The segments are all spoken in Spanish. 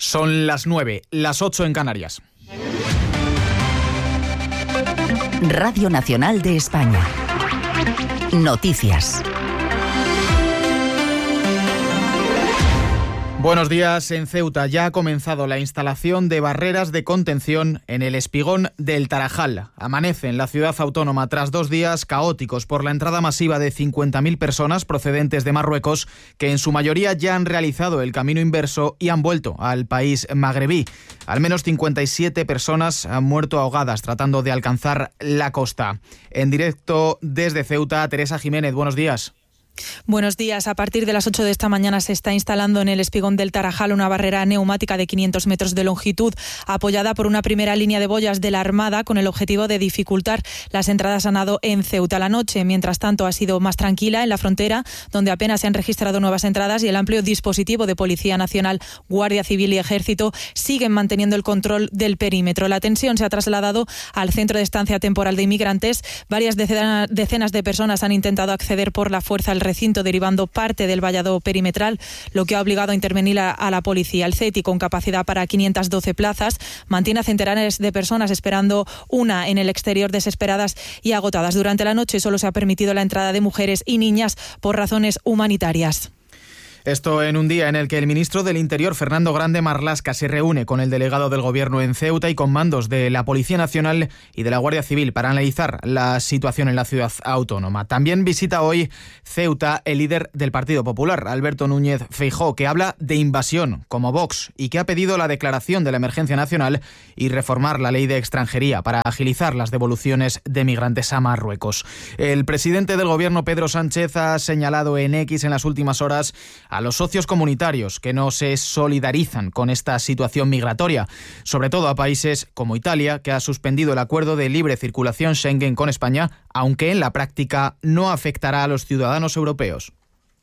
Son las 9, las 8 en Canarias. Radio Nacional de España. Noticias. Buenos días. En Ceuta ya ha comenzado la instalación de barreras de contención en el espigón del Tarajal. Amanece en la ciudad autónoma tras 2 días caóticos por la entrada masiva de 50.000 personas procedentes de Marruecos, que en su mayoría ya han realizado el camino inverso y han vuelto al país magrebí. Al menos 57 personas han muerto ahogadas tratando de alcanzar la costa. En directo desde Ceuta, Teresa Jiménez, buenos días. Buenos días. A partir de las 8 de esta mañana se está instalando en el espigón del Tarajal una barrera neumática de 500 metros de longitud, apoyada por una primera línea de boyas de la Armada con el objetivo de dificultar las entradas a nado en Ceuta. La noche, mientras tanto, ha sido más tranquila en la frontera, donde apenas se han registrado nuevas entradas y el amplio dispositivo de Policía Nacional, Guardia Civil y Ejército siguen manteniendo el control del perímetro. La tensión se ha trasladado al centro de estancia temporal de inmigrantes. Varias decenas de personas han intentado acceder por la fuerza al recinto, derivando parte del vallado perimetral, lo que ha obligado a intervenir a la policía. El CETI, con capacidad para 512 plazas, mantiene a centenares de personas esperando una en el exterior, desesperadas y agotadas. Durante la noche solo se ha permitido la entrada de mujeres y niñas por razones humanitarias. Esto en un día en el que el ministro del Interior, Fernando Grande Marlaska, se reúne con el delegado del Gobierno en Ceuta y con mandos de la Policía Nacional y de la Guardia Civil para analizar la situación en la ciudad autónoma. También visita hoy Ceuta el líder del Partido Popular, Alberto Núñez Feijóo, que habla de invasión como Vox y que ha pedido la declaración de la emergencia nacional y reformar la ley de extranjería para agilizar las devoluciones de migrantes a Marruecos. El presidente del Gobierno, Pedro Sánchez, ha señalado en X en las últimas horas a los socios comunitarios que no se solidarizan con esta situación migratoria, sobre todo a países como Italia, que ha suspendido el acuerdo de libre circulación Schengen con España, aunque en la práctica no afectará a los ciudadanos europeos.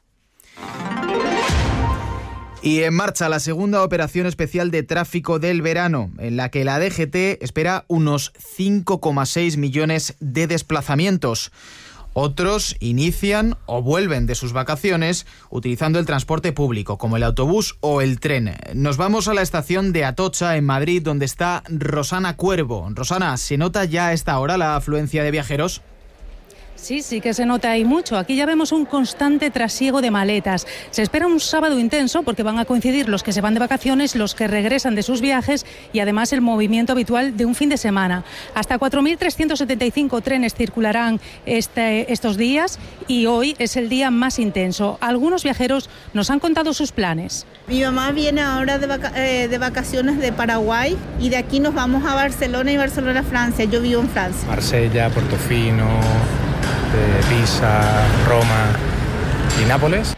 Y en marcha la segunda operación especial de tráfico del verano, en la que la DGT espera unos 5,6 millones de desplazamientos. Otros inician o vuelven de sus vacaciones utilizando el transporte público, como el autobús o el tren. Nos vamos a la estación de Atocha, en Madrid, donde está Rosana Cuervo. Rosana, ¿se nota ya a esta hora la afluencia de viajeros? Sí que se nota y mucho. Aquí ya vemos un constante trasiego de maletas. Se espera un sábado intenso porque van a coincidir los que se van de vacaciones, los que regresan de sus viajes y además el movimiento habitual de un fin de semana. Hasta 4.375 trenes circularán estos días y hoy es el día más intenso. Algunos viajeros nos han contado sus planes. Mi mamá viene ahora de vacaciones de Paraguay y de aquí nos vamos a Barcelona y Barcelona, Francia. Yo vivo en Francia. Marsella, Portofino, Pisa, Roma y Nápoles.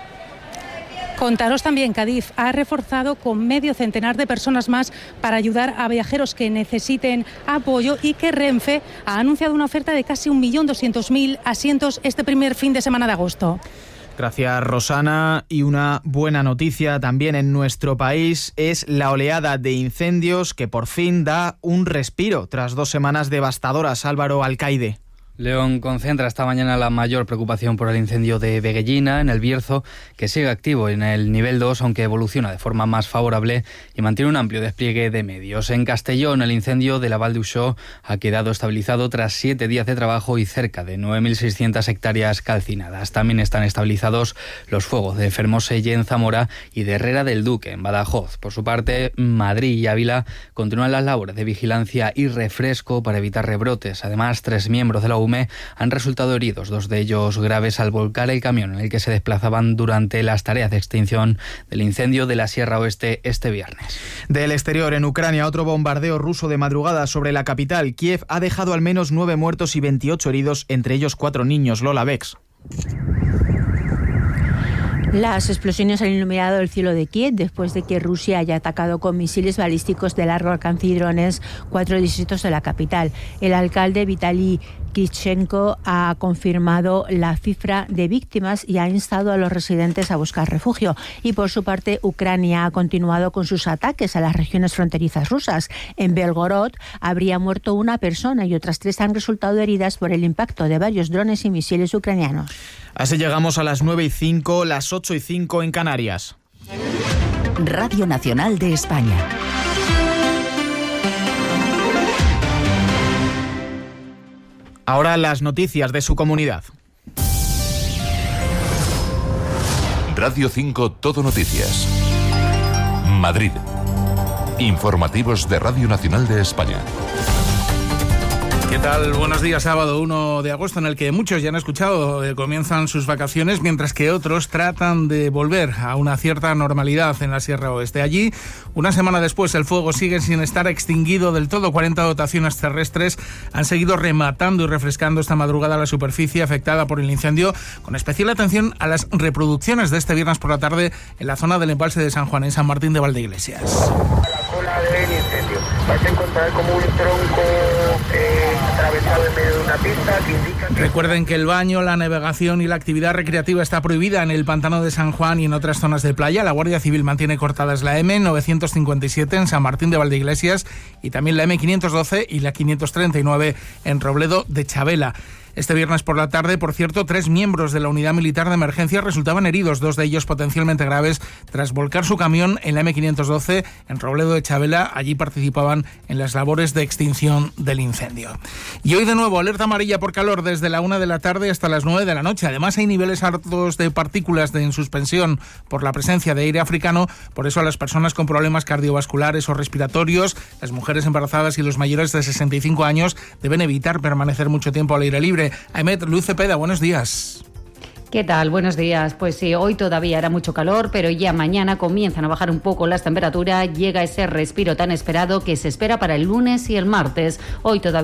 Contaros también, Cádiz ha reforzado con medio centenar de personas más para ayudar a viajeros que necesiten apoyo y que Renfe ha anunciado una oferta de casi 1.200.000 asientos este primer fin de semana de agosto. Gracias, Rosana. Y una buena noticia también en nuestro país es la oleada de incendios que por fin da un respiro tras 2 semanas devastadoras. Álvaro Alcaide. León concentra esta mañana la mayor preocupación por el incendio de Veguellina, en el Bierzo, que sigue activo en el nivel 2, aunque evoluciona de forma más favorable y mantiene un amplio despliegue de medios. En Castellón, el incendio de la Val d'Uixó ha quedado estabilizado tras 7 días de trabajo y cerca de 9.600 hectáreas calcinadas. También están estabilizados los fuegos de Fermoselle en Zamora y de Herrera del Duque en Badajoz. Por su parte, Madrid y Ávila continúan las labores de vigilancia y refresco para evitar rebrotes. Además, 3 miembros de la han resultado heridos, 2 de ellos graves, al volcar el camión en el que se desplazaban durante las tareas de extinción del incendio de la Sierra Oeste este viernes. Del exterior, en Ucrania, otro bombardeo ruso de madrugada sobre la capital. Kiev ha dejado al menos 9 muertos y 28 heridos, entre ellos 4 niños. Lola Bex. Las explosiones han iluminado el cielo de Kiev después de que Rusia haya atacado con misiles balísticos de largo alcance y drones 4 distritos de la capital. El alcalde Vitaly Klitschko ha confirmado la cifra de víctimas y ha instado a los residentes a buscar refugio. Y por su parte, Ucrania ha continuado con sus ataques a las regiones fronterizas rusas. En Belgorod habría muerto 1 persona y otras 3 han resultado heridas por el impacto de varios drones y misiles ucranianos. Así llegamos a las 9:05, las 8:05 en Canarias. Radio Nacional de España. Ahora las noticias de su comunidad. Radio 5 Todo Noticias. Madrid. Informativos de Radio Nacional de España. ¿Qué tal? Buenos días, sábado 1 de agosto, en el que muchos ya han escuchado comienzan sus vacaciones, mientras que otros tratan de volver a una cierta normalidad en la Sierra Oeste. Allí, una semana después, el fuego sigue sin estar extinguido del todo. 40 dotaciones terrestres han seguido rematando y refrescando esta madrugada la superficie afectada por el incendio, con especial atención a las reproducciones de este viernes por la tarde en la zona del embalse de San Juan, en San Martín de Valdeiglesias. La cola del incendio. Vais a encontrar como un tronco atravesado en medio de una pista que indica... Recuerden que el baño, la navegación y la actividad recreativa está prohibida en el pantano de San Juan y en otras zonas de playa. La Guardia Civil mantiene cortadas la M957 en San Martín de Valdeiglesias y también la M512 y la 539 en Robledo de Chavela. Este viernes por la tarde, por cierto, 3 miembros de la unidad militar de emergencia resultaban heridos, 2 de ellos potencialmente graves, tras volcar su camión en la M512 en Robledo de Chavela. Allí participaban en las labores de extinción del incendio. Y hoy de nuevo, alerta amarilla por calor desde la 1 de la tarde hasta las 9 de la noche. Además, hay niveles altos de partículas en suspensión por la presencia de aire africano. Por eso a las personas con problemas cardiovasculares o respiratorios, las mujeres embarazadas y los mayores de 65 años deben evitar permanecer mucho tiempo al aire libre. Ahmed, Luz Cepeda, buenos días. ¿Qué tal? Buenos días. Pues sí, hoy todavía hará mucho calor, pero ya mañana comienzan a bajar un poco las temperaturas. Llega ese respiro tan esperado que se espera para el lunes y el martes. Hoy todavía